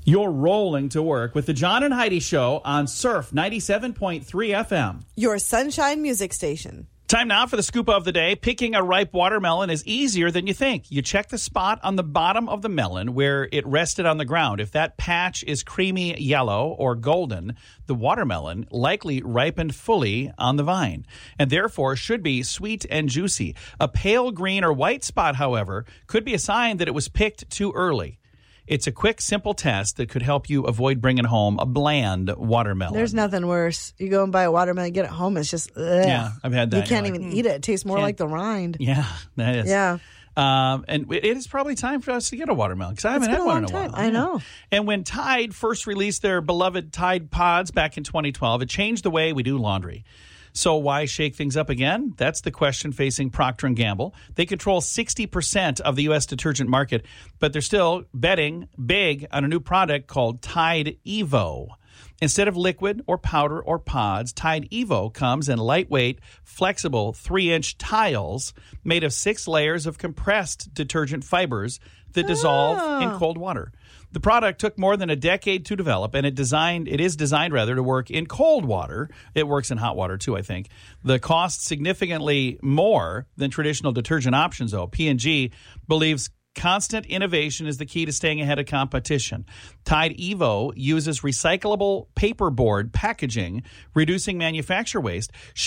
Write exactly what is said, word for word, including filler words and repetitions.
You're rolling to work with the John and Heidi Show on Surf ninety-seven point three F M. Your Sunshine Music Station. Time now for the scoop of the day. Picking a ripe watermelon is easier than you think. You check the spot on the bottom of the melon where it rested on the ground. If that patch is creamy yellow or golden, the watermelon likely ripened fully on the vine and therefore should be sweet and juicy. A pale green or white spot, however, could be a sign that it was picked too early. It's a quick, simple test that could help you avoid bringing home a bland watermelon. There's nothing worse. You go and buy a watermelon, get it home, it's just, ugh. Yeah, I've had that. You can't You're even like, eat it. It tastes more can't. like the rind. Yeah, that is. Yeah. Um, and it is probably time for us to get a watermelon because I haven't It's had been a one long in a while. time. I know. And when Tide first released their beloved Tide Pods back in twenty twelve, it changed the way we do laundry. So why shake things up again? That's the question facing Procter and Gamble. They control sixty percent of the U S detergent market, but they're still betting big on a new product called Tide Evo. Instead of liquid or powder or pods, Tide Evo comes in lightweight, flexible three-inch tiles made of six layers of compressed detergent fibers that dissolve Oh. in cold water. The product took more than a decade to develop, and it designed it is designed rather to work in cold water. It works in hot water too, I think. The cost significantly more than traditional detergent options, though. P and G believes constant innovation is the key to staying ahead of competition. Tide Evo uses recyclable paperboard packaging, reducing manufacturer waste.